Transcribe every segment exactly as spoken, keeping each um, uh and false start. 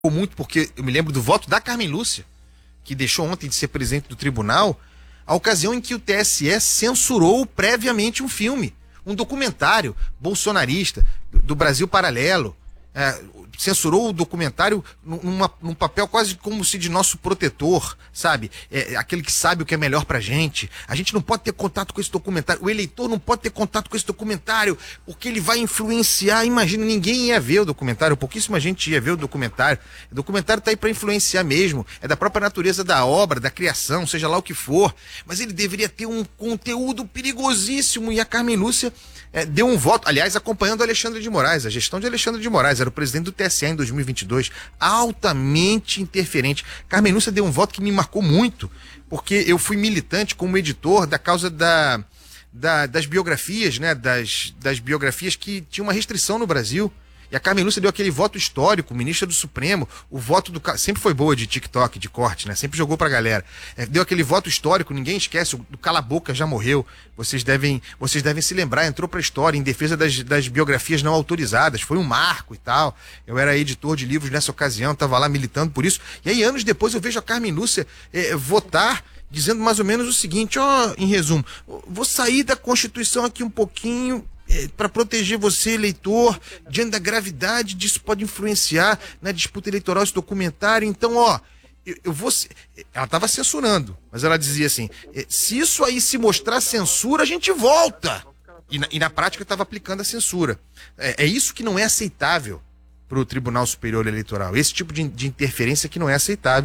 muito, porque eu me lembro do voto da Carmen Lúcia, que deixou ontem de ser presidente do tribunal, a ocasião em que o T S E censurou previamente um filme, um documentário bolsonarista do Brasil Paralelo. É, censurou o documentário numa, num papel quase como se de nosso protetor, sabe? É, aquele que sabe o que é melhor pra gente. A gente não pode ter contato com esse documentário. O eleitor não pode ter contato com esse documentário, porque ele vai influenciar. Imagina, ninguém ia ver o documentário, pouquíssima gente ia ver o documentário. O documentário tá aí pra influenciar mesmo. É da própria natureza da obra, da criação, seja lá o que for. Mas ele deveria ter um conteúdo perigosíssimo. E a Carmen Lúcia é, deu um voto, aliás, acompanhando o Alexandre de Moraes, a gestão de Alexandre de Moraes, era o presidente do T S E em dois mil e vinte e dois, altamente interferente. Carmen Lúcia deu um voto que me marcou muito, porque eu fui militante como editor da causa da, da, das biografias, né, das, das biografias que tinham uma restrição no Brasil. E a Carmen Lúcia deu aquele voto histórico, ministra do Supremo, o voto do... Sempre foi boa de TikTok, de corte, né? Sempre jogou pra galera. É, deu aquele voto histórico, ninguém esquece, o do Cala Boca já morreu. Vocês devem, vocês devem se lembrar, entrou pra história em defesa das, das biografias não autorizadas. Foi um marco e tal. Eu era editor de livros nessa ocasião, tava lá militando por isso. E aí, anos depois, eu vejo a Carmen Lúcia é, votar, dizendo mais ou menos o seguinte, ó, em resumo, vou sair da Constituição aqui um pouquinho... para proteger você, eleitor, diante da gravidade disso pode influenciar na disputa eleitoral esse documentário. Então, ó, eu, eu vou... Ela estava censurando, mas ela dizia assim, se isso aí se mostrar censura, a gente volta. E na, e na prática estava aplicando a censura. É, é isso que não é aceitável para o Tribunal Superior Eleitoral. Esse tipo de, de interferência que não é aceitável.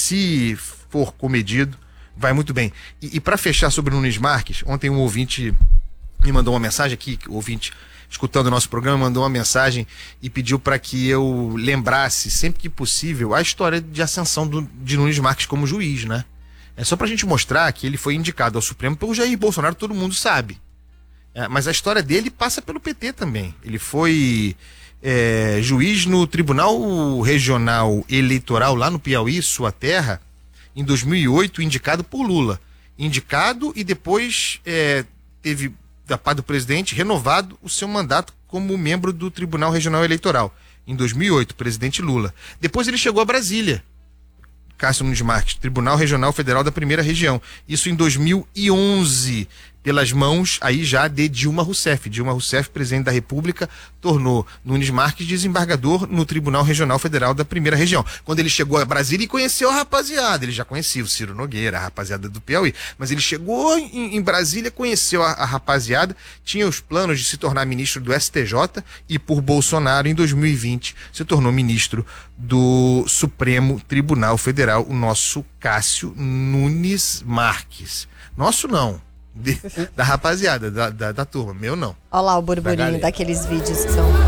Se for comedido, vai muito bem. E, e para fechar sobre o Nunes Marques, ontem um ouvinte... me mandou uma mensagem aqui, o ouvinte escutando o nosso programa, mandou uma mensagem e pediu para que eu lembrasse, sempre que possível, a história de ascensão do, de Nunes Marques como juiz, né? É só pra gente mostrar que ele foi indicado ao Supremo pelo Jair Bolsonaro, todo mundo sabe. É, mas a história dele passa pelo P T também. Ele foi é, juiz no Tribunal Regional Eleitoral lá no Piauí, sua terra, em dois mil e oito, indicado por Lula. Indicado e depois é, teve... da parte do presidente, renovado o seu mandato como membro do Tribunal Regional Eleitoral. Em dois mil e oito, presidente Lula. Depois ele chegou a Brasília, Cássio Nunes Marques, Tribunal Regional Federal da Primeira Região. Isso em dois mil e onze, pelas mãos aí já de Dilma Rousseff. Dilma Rousseff, presidente da República, tornou Nunes Marques desembargador no Tribunal Regional Federal da Primeira Região. Quando ele chegou a Brasília e conheceu a rapaziada, ele já conhecia o Ciro Nogueira, a rapaziada do Piauí, mas ele chegou em, em Brasília, conheceu a, a rapaziada, tinha os planos de se tornar ministro do S T J e por Bolsonaro, em dois mil e vinte, se tornou ministro do Supremo Tribunal Federal, o nosso Cássio Nunes Marques. Nosso não. De, da rapaziada, da, da, da turma, meu não. Olha lá o burburinho da daqueles vídeos que são...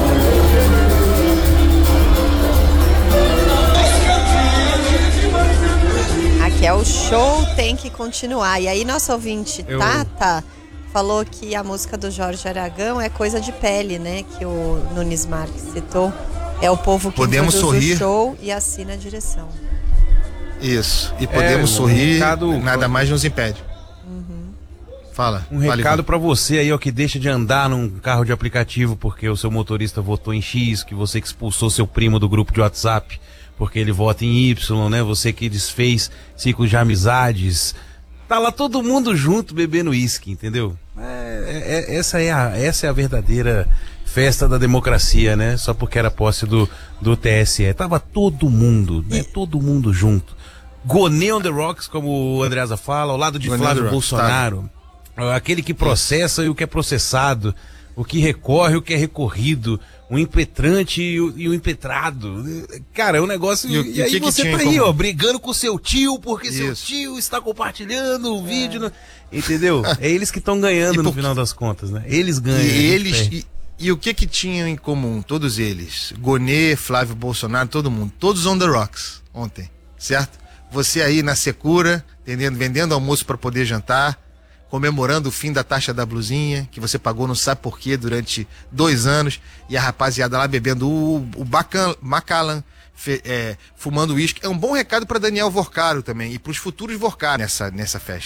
Aqui é o show, tem que continuar. E aí nosso ouvinte, Eu... Tata, falou que a música do Jorge Aragão é coisa de pele, né? Que o Nunes Marques citou. É o povo que podemos produz sorrir. O show e assina a direção. Isso, e podemos é, sorrir, recado... nada mais nos impede. Fala. Um recado para você aí, ó, que deixa de andar num carro de aplicativo porque o seu motorista votou em X, que você que expulsou seu primo do grupo de WhatsApp porque ele vota em Y, né? Você que desfez ciclos de amizades. Tá lá todo mundo junto bebendo uísque, entendeu? É, é, essa, é a, essa é a verdadeira festa da democracia, né? Só porque era posse do, do T S E. Tava todo mundo, né? Todo mundo junto. Gonê on the rocks, como o Andreasa fala, ao lado de Gonê Flávio Bolsonaro. Tá. Aquele que processa e o que é processado, o que recorre, o que é recorrido, o impetrante e o, e o impetrado. Cara, é um negócio... E, e, e aí que você que tá aí, ó, brigando com seu tio, porque Isso. seu tio está compartilhando o vídeo. É. No... Entendeu? É eles que estão ganhando no final das contas, né? Eles ganham. E, eles, e, e o que que tinham em comum, todos eles? Gonê, Flávio Bolsonaro, todo mundo. Todos on the rocks ontem, certo? Você aí na secura, vendendo, vendendo almoço para poder jantar, comemorando o fim da taxa da blusinha, que você pagou não sabe por quê durante dois anos, e a rapaziada lá bebendo o, o Bacan, Macallan, fe, é, fumando uísque. É um bom recado para Daniel Vorcaro também, e para os futuros Vorcaro nessa, nessa festa.